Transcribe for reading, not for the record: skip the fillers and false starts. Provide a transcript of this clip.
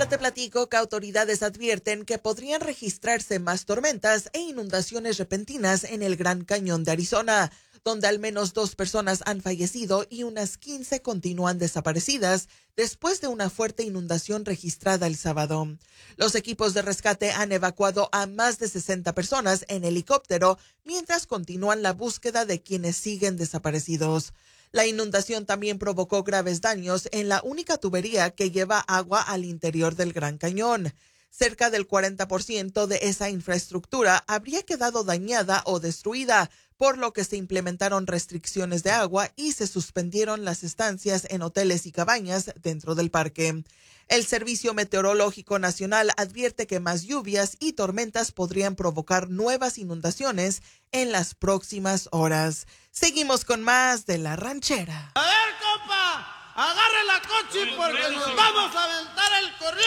Ahora te platico que autoridades advierten que podrían registrarse más tormentas e inundaciones repentinas en el Gran Cañón de Arizona, donde al menos 2 personas han fallecido y unas 15 continúan desaparecidas después de una fuerte inundación registrada el sábado. Los equipos de rescate han evacuado a más de 60 personas en helicóptero mientras continúan la búsqueda de quienes siguen desaparecidos. La inundación también provocó graves daños en la única tubería que lleva agua al interior del Gran Cañón. Cerca del 40% de esa infraestructura habría quedado dañada o destruida, por lo que se implementaron restricciones de agua y se suspendieron las estancias en hoteles y cabañas dentro del parque. El Servicio Meteorológico Nacional advierte que más lluvias y tormentas podrían provocar nuevas inundaciones en las próximas horas. Seguimos con más de La Ranchera. A ver, compa, agarre la coche porque nos vamos a aventar el corrido.